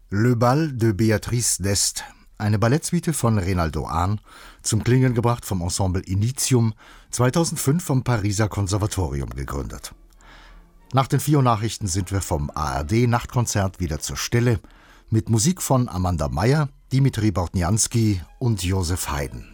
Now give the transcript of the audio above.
Le Bal de Béatrice d'Este, eine Ballettsuite von Reynaldo Ahn, zum Klingen gebracht vom Ensemble Initium, 2005 vom Pariser Konservatorium gegründet. Nach den 4 Nachrichten sind wir vom ARD-Nachtkonzert wieder zur Stille, mit Musik von Amanda Meyer, Dimitri Bortnianski und Josef Haydn.